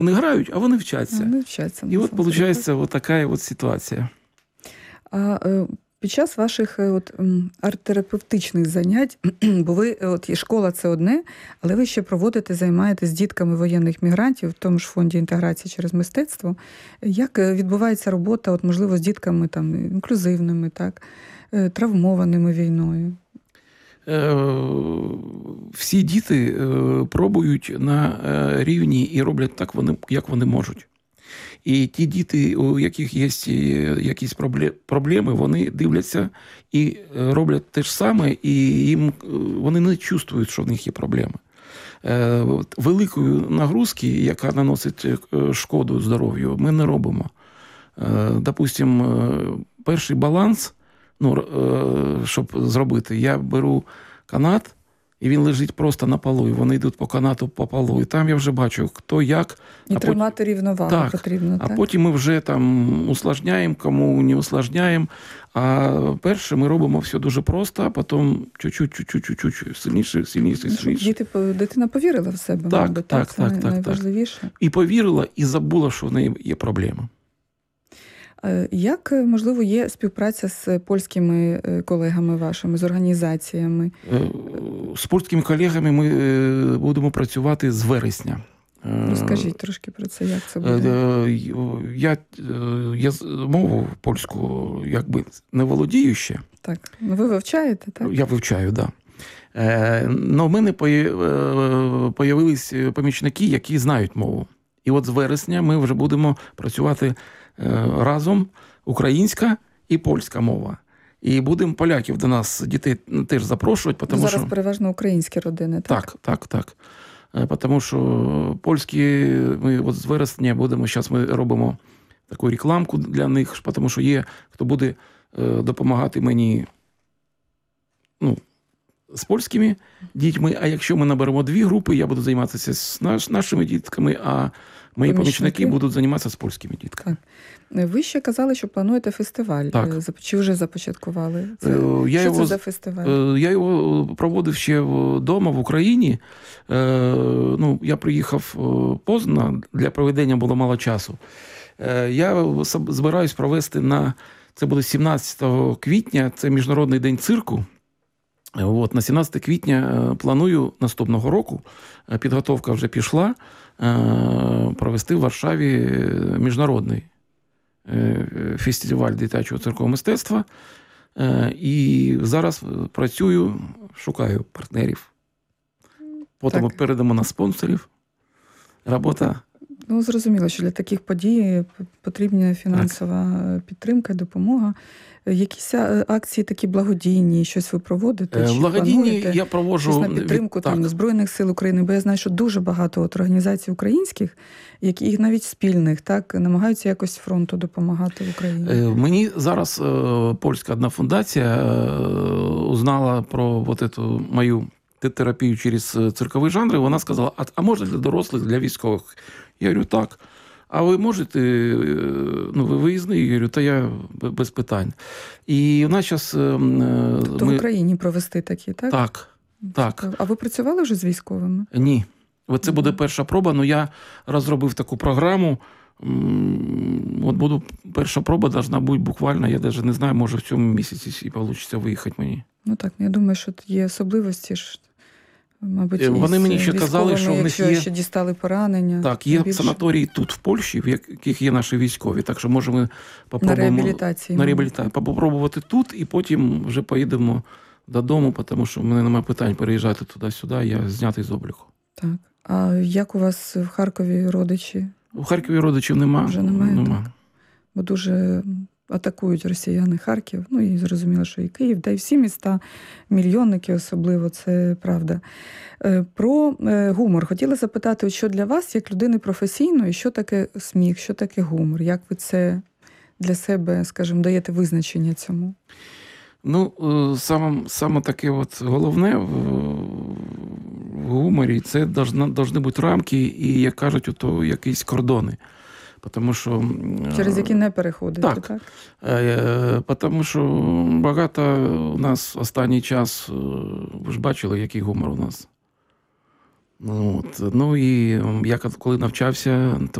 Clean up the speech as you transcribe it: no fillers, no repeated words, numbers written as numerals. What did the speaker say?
Вони грають, а вони вчаться. Вони вчаться. І от виходить от така от ситуація. Під час ваших арт-терапевтичних занять, бо ви, і школа – це одне, але ви ще проводите, займаєтесь з дітками воєнних мігрантів в тому ж фонді інтеграції через мистецтво. Як відбувається робота, можливо, з дітками інклюзивними, так, травмованими війною? Всі діти пробують на рівні і роблять так, як вони можуть. І ті діти, у яких є якісь проблеми, вони дивляться і роблять те ж саме, і вони не чувствують, що в них є проблеми. Великої нагрузки, яка наносить шкоду здоров'ю, ми не робимо. Допустимо, перший баланс, щоб зробити, я беру канат, і він лежить просто на полу, і вони йдуть по канату по полу. І там я вже бачу, хто як. І тримати рівновагу потрібно, так? А потім ми вже там усложняємо, кому не усложняємо. А перше ми робимо все дуже просто, а потім чуть-чуть, сильніше. Дитина повірила в себе, мабуть, так, це найважливіше. І повірила, і забула, що в неї є проблема. Як, можливо, є співпраця з польськими колегами вашими, з організаціями? З польськими колегами ми будемо працювати з вересня. Розкажіть трошки про це, як це буде? Я мову польську якби не володію ще. Так, ви вивчаєте, так? Я вивчаю, так. Но в мене появились помічники, які знають мову. І от з вересня ми вже будемо працювати разом, українська і польська мова. І будемо поляків до нас, дітей теж запрошувати. Зараз переважно українські родини, так? Так. Тому що польські, ми от з вересня будемо, зараз ми робимо таку рекламку для них, тому що є, хто буде допомагати мені з польськими дітьми, а якщо ми наберемо 2 групи, я буду займатися з нашими дітками, а мої помічники будуть займатися з польськими дітками. Так. Ви ще казали, що плануєте фестиваль. Так. Чи вже започаткували? Що це за фестиваль? Я його проводив ще вдома в Україні. Я приїхав поздно, для проведення було мало часу. Я збираюсь провести це буде 17 квітня, це Міжнародний день цирку. На 17 квітня планую наступного року, підготовка вже пішла, провести в Варшаві міжнародний фестиваль дитячого циркового мистецтва. І зараз працюю, шукаю партнерів. Потім передамо на спонсорів. Робота. Зрозуміло, що для таких подій потрібна фінансова підтримка, допомога. Якісь акції такі благодійні, щось ви проводите? Благодійні я проводжу на підтримку Збройних сил України, бо я знаю, що дуже багато організацій українських, які навіть спільних, так, намагаються якось фронту допомагати в Україні. Мені зараз польська одна фундація узнала про цю мою терапію через циркові жанри. Вона сказала, а можна для дорослих, для військових? Я говорю, так. А ви можете, ви виїзний? Я говорю, та я без питань. І у нас зараз... Тобто в Україні провести такі, так? Так. А ви працювали вже з військовими? Ні. Це буде перша проба, але я розробив таку програму. Перша проба должна бути буквально, я навіть не знаю, може в цьому місяці і вийде виїхати мені. Я думаю, що є особливості ж. Мабуть, вони мені ще казали, що в них є... ще дістали поранення. Так, є санаторії тут, в Польщі, в яких є наші військові. Так що, може, ми попробувати тут, і потім вже поїдемо додому, тому що в мене немає питань переїжджати туди-сюди, я знятий з обліку. Так. А як у вас в Харкові родичі? У Харкові родичів немає. Вже немає, так. Бо дуже... атакують росіяни Харків, і зрозуміло, що і Київ, та й всі міста, мільйонники особливо, це правда. Про гумор хотіла запитати, що для вас, як людини професійної, що таке сміх, що таке гумор? Як ви це для себе, скажімо, даєте визначення цьому? Саме таке головне в гуморі, це повинні бути рамки і, як кажуть, якісь кордони. Потому що, через які не переходите, так? Тому що багато у нас останній час, ви ж бачили, який гумор у нас. От. Ну і я коли навчався, то